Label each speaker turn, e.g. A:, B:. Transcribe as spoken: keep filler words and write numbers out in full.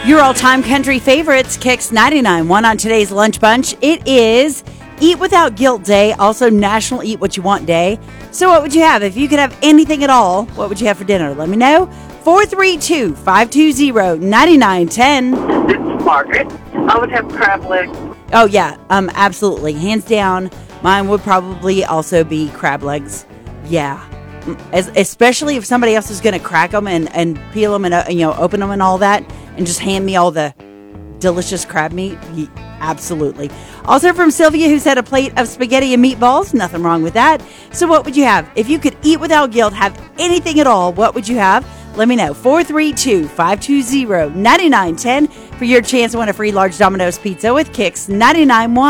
A: Your all-time country favorites, Kicks ninety-nine point one on today's Lunch Bunch. It is Eat Without Guilt Day, also National Eat What You Want Day. So what would you have? If you could have anything at all, what would you have for dinner? Let me know. four three two, five two zero, nine nine one zero.
B: This is Margaret. I would have crab legs.
A: Oh, yeah, um, absolutely. Hands down, mine would probably also be crab legs. Yeah. As, especially if somebody else is going to crack them and, and peel them and, uh, you know, open them and all that and just hand me all the delicious crab meat. Ye- absolutely. Also from Sylvia, who said a plate of spaghetti and meatballs. Nothing wrong with that. So what would you have? If you could eat without guilt, have anything at all, what would you have? Let me know. four three two, five two zero, nine nine one zero for your chance to win a free large Domino's pizza with Kicks ninety-nine point one.